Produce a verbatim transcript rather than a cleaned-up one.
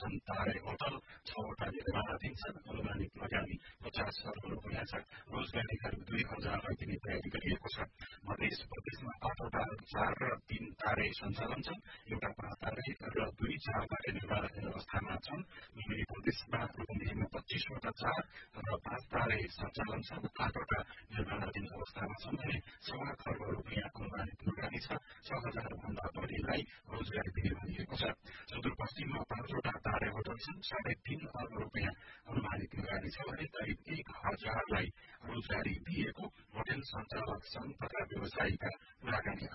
छन्। तारे होटल छवटा निर्माणाधीन छन्। अनुमानित लगानी पचास करोड रुपियाँ छ। रोजगारी करिब दुई हजारलाई दिने तयारी गरिएको छ। मध्य प्रदेशमा आठवटा चार र तीन तारे सञ्चालन छन्। एउटा पाँच तारे र दुई चार तारे निर्माणाधीन अवस्थामा छन्। लुम्बिनी प्रदेशमा रूकुमदेखिमा पच्चीसवटा चार र पाँच तारे सञ्चालन छन्। आठवटा निर्माणाधीन अवस्थामा छन् भने सवा खर्ब रुपियाँ अनुमानित लगानी छ। छ हजार भन्दा बढीलाई रोजगारी दिने भनिएको छ। सुदूरपश्चिममा पाँचवटा तारे होटल छन्। साढे तीन अर्ब रुपियाँ अनुमानित लगानी छ भने करिब एक हजारलाई रोजगारी दिएको होटल सञ्चालक संघ तथा व्यवसायीका कुराकानी